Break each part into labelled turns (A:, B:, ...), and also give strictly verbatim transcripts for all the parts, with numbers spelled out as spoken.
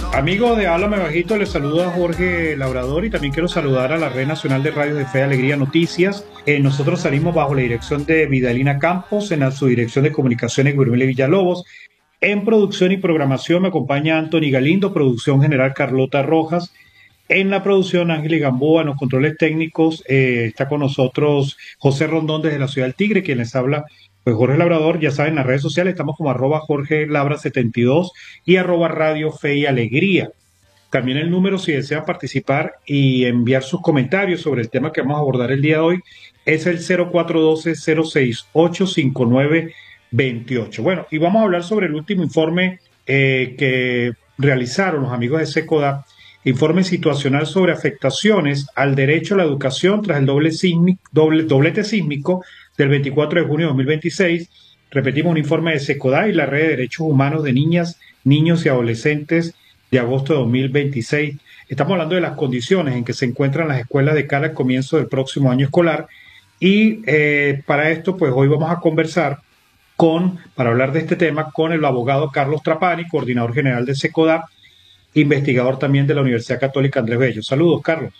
A: Amigos de Háblame Bajito, les saluda Jorge Labrador y también quiero saludar a la Red Nacional de Radios de Fe y Alegría Noticias. Eh, nosotros salimos bajo la dirección de Vidalina Campos, en la subdirección de Comunicaciones Guillermo Villalobos. En producción y programación me acompaña Anthony Galindo, producción general Carlota Rojas. En la producción Ángel Gamboa, en los controles técnicos eh, está con nosotros José Rondón desde la Ciudad del Tigre, quien les habla pues Jorge Labrador. Ya saben, en las redes sociales estamos como arroba Jorge Labra setenta y dos y arroba Radio Fe y Alegría. También el número, si desean participar y enviar sus comentarios sobre el tema que vamos a abordar el día de hoy, es el cero cuatro uno dos, cero seis ocho, cinco nueve dos ocho. Bueno, y vamos a hablar sobre el último informe eh, que realizaron los amigos de SECODAP, informe situacional sobre afectaciones al derecho a la educación tras el doble sísmico, doble, doblete sísmico del veinticuatro de junio de dos mil veintiséis. Repetimos, un informe de SECODAP y la Red de Derechos Humanos de Niñas, Niños y Adolescentes de agosto de dos mil veintiséis. Estamos hablando de las condiciones en que se encuentran las escuelas de cara al comienzo del próximo año escolar y eh, para esto pues hoy vamos a conversar con, para hablar de este tema, con el abogado Carlos Trapani, coordinador general de SECODAP, investigador también de la Universidad Católica Andrés Bello. Saludos, Carlos.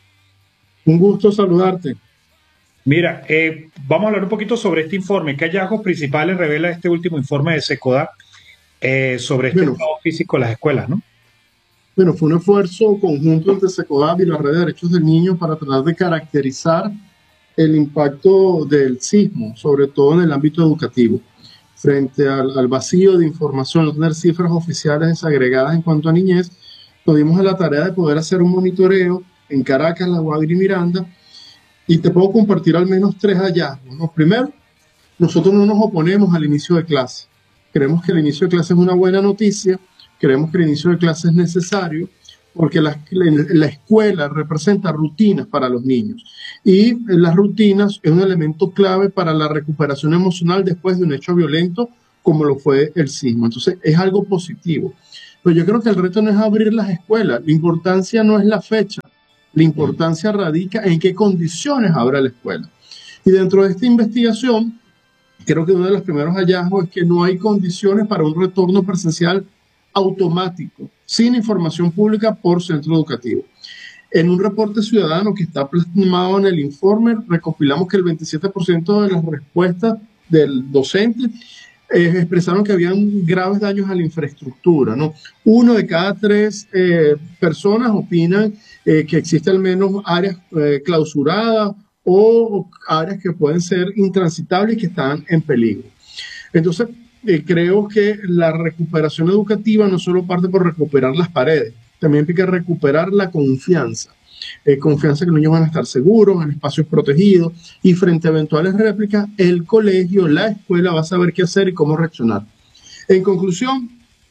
B: Un gusto saludarte.
A: Mira, eh, vamos a hablar un poquito sobre este informe. ¿Qué hallazgos principales revela este último informe de SECODAP eh, sobre este
B: bueno,
A: estado físico de las escuelas, ¿no?
B: Bueno, fue un esfuerzo conjunto entre SECODAP y la Red de Derechos del Niño para tratar de caracterizar el impacto del sismo, sobre todo en el ámbito educativo. Frente al, al vacío de información, no tener cifras oficiales desagregadas en cuanto a niñez, nos dimos a la tarea de poder hacer un monitoreo en Caracas, La Guaira y Miranda, y te puedo compartir al menos tres hallazgos, ¿no? Primero, nosotros no nos oponemos al inicio de clase. Creemos que el inicio de clase es una buena noticia, creemos que el inicio de clase es necesario, porque la, la, la escuela representa rutinas para los niños. Y las rutinas es un elemento clave para la recuperación emocional después de un hecho violento, como lo fue el sismo. Entonces, es algo positivo. Pero yo creo que el reto no es abrir las escuelas. La importancia no es la fecha. La importancia radica en qué condiciones habrá la escuela. Y dentro de esta investigación, creo que uno de los primeros hallazgos es que no hay condiciones para un retorno presencial automático, sin información pública por centro educativo. En un reporte ciudadano que está plasmado en el informe, recopilamos que el veintisiete por ciento de las respuestas del docente eh, expresaron que habían graves daños a la infraestructura, ¿no? Uno de cada tres eh, personas opinan eh, que existen al menos áreas eh, clausuradas o áreas que pueden ser intransitables y que están en peligro. Entonces, Eh, creo que la recuperación educativa no solo parte por recuperar las paredes, también hay que recuperar la confianza. Eh, confianza que los niños van a estar seguros, en espacios protegidos, y frente a eventuales réplicas, el colegio, la escuela va a saber qué hacer y cómo reaccionar. En conclusión,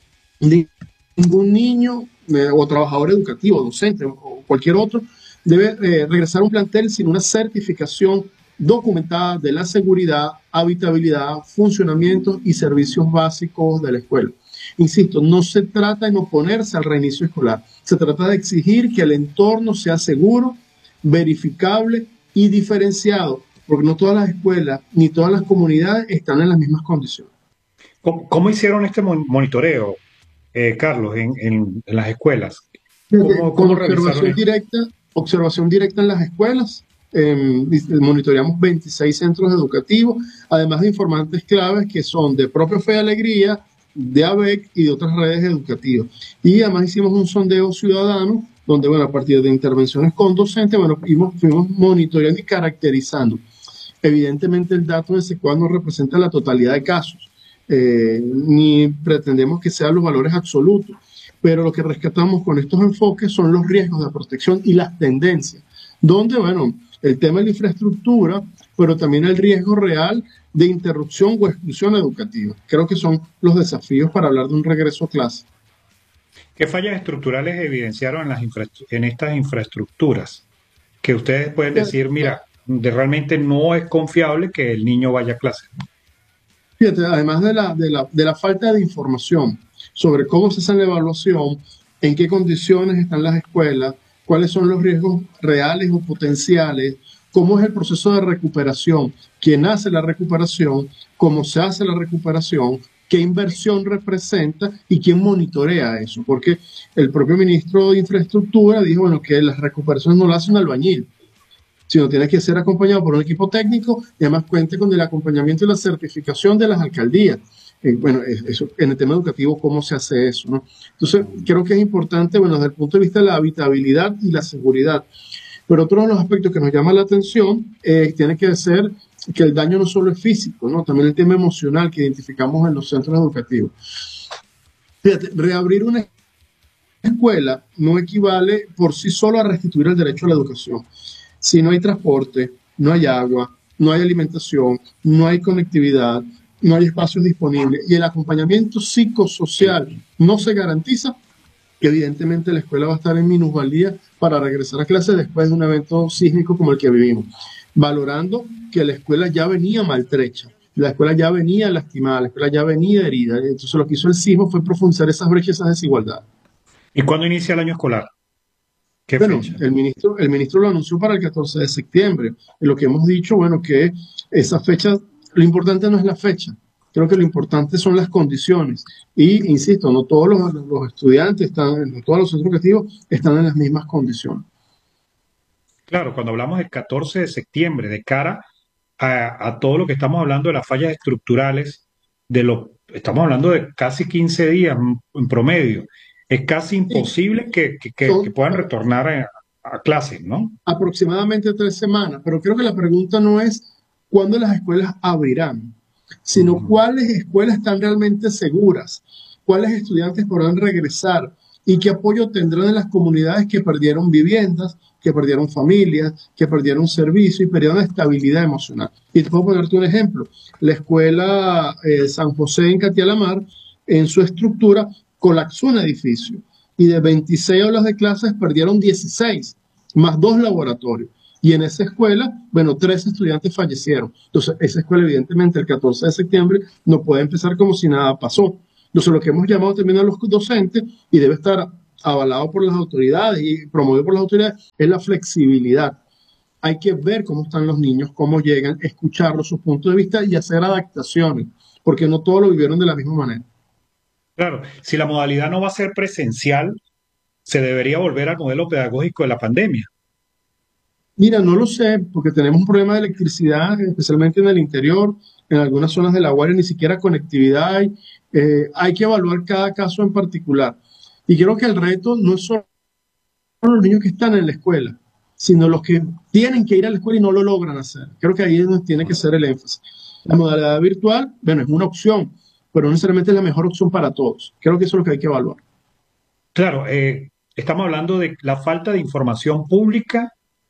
B: ningún niño eh, o trabajador educativo, docente o cualquier otro, debe eh, regresar a un plantel sin una certificación documentada de la seguridad, habitabilidad, funcionamiento y servicios básicos de la escuela. Insisto, no se trata de oponerse al reinicio escolar, se trata de exigir que el entorno sea seguro, verificable y diferenciado, porque no todas las escuelas ni todas las comunidades están en las mismas condiciones.
A: ¿Cómo, cómo hicieron este monitoreo, eh, Carlos, en, en, en las escuelas?
B: ¿Cómo,
A: ¿Cómo,
B: con
A: cómo
B: observación directa, observación directa en las escuelas? Eh, monitoreamos veintiséis centros educativos, además de informantes claves que son de propio Fe y Alegría, de A B E C y de otras redes educativas. Y además hicimos un sondeo ciudadano, donde, bueno, a partir de intervenciones con docentes, bueno, fuimos, fuimos monitoreando y caracterizando. Evidentemente el dato de SECODAP no representa la totalidad de casos, eh, ni pretendemos que sean los valores absolutos, pero lo que rescatamos con estos enfoques son los riesgos de protección y las tendencias, donde, bueno, el tema de la infraestructura, pero también el riesgo real de interrupción o exclusión educativa. Creo que son los desafíos para hablar de un regreso a clase.
A: ¿Qué fallas estructurales evidenciaron en, las en estas infraestructuras? Que ustedes pueden decir, mira, de realmente no es confiable que el niño vaya a clase.
B: Fíjate, además de la, de la, de la falta de información sobre cómo se hace la evaluación, en qué condiciones están las escuelas, cuáles son los riesgos reales o potenciales, cómo es el proceso de recuperación, quién hace la recuperación, cómo se hace la recuperación, qué inversión representa y quién monitorea eso, porque el propio ministro de Infraestructura dijo, bueno, que las recuperaciones no las hace un albañil, sino tiene que ser acompañado por un equipo técnico y además cuente con el acompañamiento y la certificación de las alcaldías. Eh, bueno, eso, en el tema educativo, ¿cómo se hace eso, no? Entonces, creo que es importante, bueno, desde el punto de vista de la habitabilidad y la seguridad. Pero otro de los aspectos que nos llama la atención eh, tiene que ser que el daño no solo es físico, ¿no? También el tema emocional que identificamos en los centros educativos. Fíjate, reabrir una escuela no equivale por sí solo a restituir el derecho a la educación. Si no hay transporte, no hay agua, no hay alimentación, no hay conectividad, no hay espacios disponibles y el acompañamiento psicosocial no se garantiza, que evidentemente la escuela va a estar en minusvalía para regresar a clase después de un evento sísmico como el que vivimos, valorando que la escuela ya venía maltrecha, la escuela ya venía lastimada, la escuela ya venía herida. Entonces lo que hizo el sismo fue profundizar esas brechas, esas desigualdades.
A: ¿Y cuándo inicia el año escolar? ¿Qué
B: Bueno,
A: fecha?
B: el ministro, el ministro lo anunció para el catorce de septiembre. Y lo que hemos dicho, bueno, que esa fecha, lo importante no es la fecha, creo que lo importante son las condiciones. Y, insisto, no todos los, los estudiantes, están, no todos los centros educativos están en las mismas condiciones.
A: Claro, cuando hablamos del catorce de septiembre, de cara a, a todo lo que estamos hablando de las fallas estructurales, de los, estamos hablando de casi quince días en en promedio. Es casi
B: Sí,
A: imposible que, que- que- que
B: son
A: puedan retornar a, a clases, ¿no?
B: aproximadamente tres semanas, pero creo que la pregunta no es cuándo las escuelas abrirán, sino
A: Ujú.
B: cuáles escuelas están realmente seguras, cuáles estudiantes podrán regresar y qué apoyo tendrán en las comunidades que perdieron viviendas, que perdieron familias, que perdieron servicio y perdieron estabilidad emocional. Y te puedo ponerte un ejemplo. La escuela eh, San José en Catialamar, en su estructura, colapsó un edificio y de veintiséis aulas de clases perdieron dieciséis, más dos laboratorios. Y en esa escuela, bueno, tres estudiantes fallecieron. Entonces, esa escuela, evidentemente, el catorce de septiembre no puede empezar como si nada pasó. Entonces, lo que hemos llamado también a los docentes, y debe estar avalado por las autoridades y promovido por las autoridades, es la flexibilidad. Hay que ver cómo están los niños, cómo llegan, escucharlos, sus puntos de vista y hacer adaptaciones, porque no todos lo vivieron de la misma manera.
A: Claro, si la modalidad no va a ser presencial, se debería volver al modelo pedagógico de la pandemia.
B: Mira, no lo sé, porque tenemos un problema de electricidad, especialmente en el interior, en algunas zonas de La Guardia, ni siquiera conectividad hay. Eh, hay que evaluar cada caso en particular. Y creo que el reto no es solo los niños que están en la escuela, sino los que tienen que ir a la escuela y no lo logran hacer. Creo que ahí es donde tiene que ser el énfasis. La modalidad virtual, bueno, es una opción, pero no necesariamente es la mejor opción para todos. Creo que eso es lo que hay que evaluar.
A: Claro, eh, estamos hablando de la falta de información pública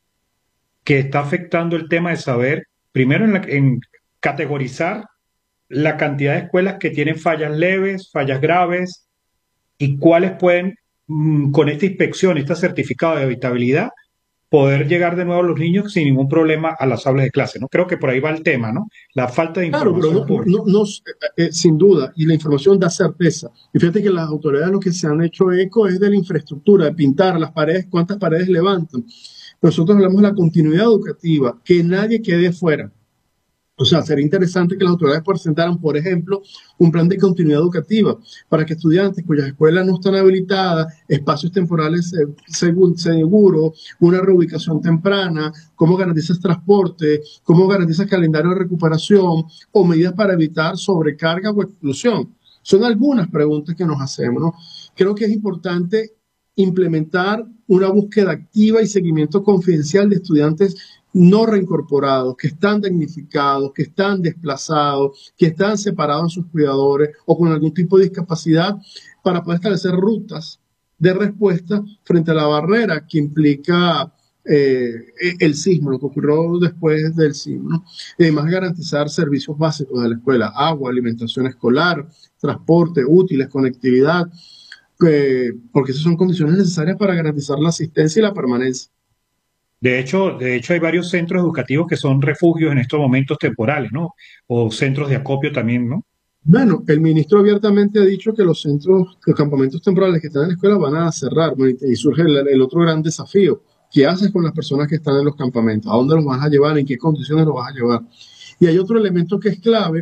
A: que está afectando el tema de saber, primero en, la- en categorizar la cantidad de escuelas que tienen fallas leves, fallas graves y cuáles pueden, mm, con esta inspección, este certificado de habitabilidad, poder llegar de nuevo a los niños sin ningún problema a las aulas de clase, ¿no? Creo que por ahí va el tema, ¿no? La falta de
B: Claro, pero
A: información
B: no,
A: pública.
B: no, no, eh, eh, sin duda, y la información da certeza. Y fíjate que las autoridades lo que se han hecho eco es de la infraestructura, de pintar las paredes, cuántas paredes levantan. Nosotros hablamos de la continuidad educativa, que nadie quede fuera. O sea, sería interesante que las autoridades presentaran, por ejemplo, un plan de continuidad educativa para que estudiantes cuyas escuelas no están habilitadas, espacios temporales eh, segu- seguros, una reubicación temprana, cómo garantizas transporte, cómo garantizas calendario de recuperación o medidas para evitar sobrecarga o exclusión. Son algunas preguntas que nos hacemos, ¿no? Creo que es importante implementar una búsqueda activa y seguimiento confidencial de estudiantes no reincorporados, que están damnificados, que están desplazados, que están separados de sus cuidadores o con algún tipo de discapacidad para poder establecer rutas de respuesta frente a la barrera que implica eh, el sismo, lo que ocurrió después del sismo, ¿no? Y además garantizar servicios básicos de la escuela, agua, alimentación escolar, transporte, útiles, conectividad, eh, porque esas son condiciones necesarias para garantizar la asistencia y la permanencia.
A: De hecho, de hecho, hay varios centros educativos que son refugios en estos momentos temporales, ¿no? O centros de acopio también, ¿no?
B: Bueno, el ministro abiertamente ha dicho que los centros, los campamentos temporales que están en la escuela van a cerrar. Bueno, y surge el, el otro gran desafío. ¿Qué haces con las personas que están en los campamentos? ¿A dónde los vas a llevar? ¿En qué condiciones los vas a llevar? Y hay otro elemento que es clave,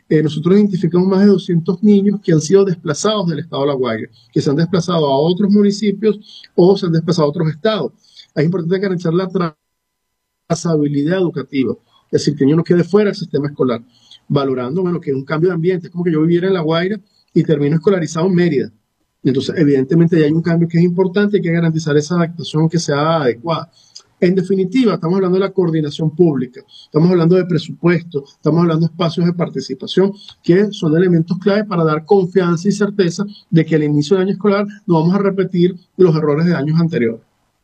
B: eh, nosotros identificamos más de doscientos niños que han sido desplazados del estado de La Guaira, que se han desplazado a otros municipios o se han desplazado a otros estados. Es importante garantizar la trazabilidad educativa, es decir, que el niño no quede fuera del sistema escolar, valorando, bueno, que es un cambio de ambiente. Es como que yo viviera en La Guaira y termino escolarizado en Mérida. Entonces, evidentemente, ya hay un cambio que es importante, hay que garantizar esa adaptación que sea adecuada. En definitiva, estamos hablando de la coordinación pública, estamos hablando de presupuesto, estamos hablando de espacios de participación, que son elementos clave para dar confianza y certeza de que al inicio del año escolar no vamos a repetir los errores de años anteriores.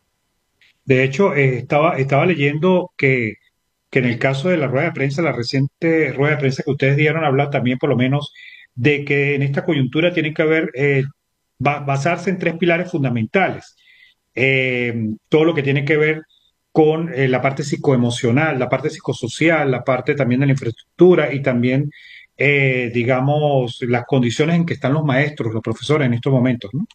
A: De hecho, eh, estaba, estaba leyendo que, que en el caso de la rueda de prensa, la reciente rueda de prensa que ustedes dieron, habla también por lo menos de que en esta coyuntura tiene que haber, eh, ba- basarse en tres pilares fundamentales. Eh, todo lo que tiene que ver con eh, la parte psicoemocional, la parte psicosocial, la parte también de la infraestructura y también, eh, digamos, las condiciones en que están los maestros, los profesores en estos momentos, ¿no?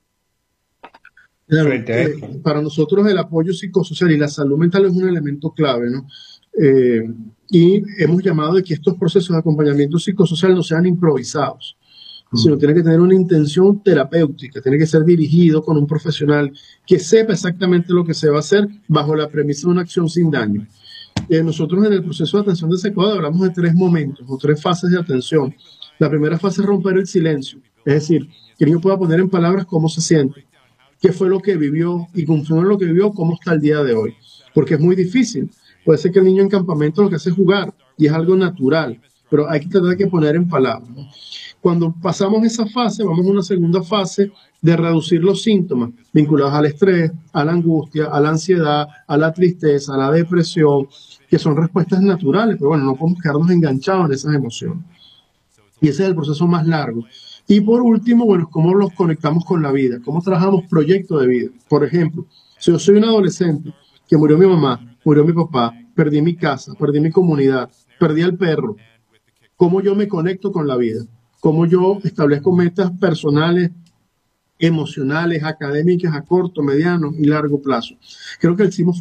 B: Claro,
A: Frente a
B: eh,
A: esto.
B: para nosotros el apoyo psicosocial y la salud mental es un elemento clave, ¿no? Eh, y hemos llamado de que estos procesos de acompañamiento psicosocial no sean improvisados, sino tiene que tener una intención terapéutica, tiene que ser dirigido con un profesional que sepa exactamente lo que se va a hacer bajo la premisa de una acción sin daño. Eh, nosotros en el proceso de atención de secuela hablamos de tres momentos o tres fases de atención. La primera fase es romper el silencio, es decir, que el niño pueda poner en palabras cómo se siente, qué fue lo que vivió y conforme a lo que vivió, cómo está el día de hoy. Porque es muy difícil. Puede ser que el niño en campamento lo que hace es jugar y es algo natural, pero hay que tratar de poner en palabras, ¿no? Cuando pasamos esa fase, vamos a una segunda fase de reducir los síntomas vinculados al estrés, a la angustia, a la ansiedad, a la tristeza, a la depresión, que son respuestas naturales, pero bueno, no podemos quedarnos enganchados en esas emociones. Y ese es el proceso más largo. Y por último, bueno, cómo los conectamos con la vida, cómo trabajamos proyectos de vida. Por ejemplo, si yo soy un adolescente que murió mi mamá, murió mi papá, perdí mi casa, perdí mi comunidad, perdí al perro, ¿cómo yo me conecto con la vida? ¿Cómo yo establezco metas personales, emocionales, académicas a corto, mediano y largo plazo? Creo que el CIMO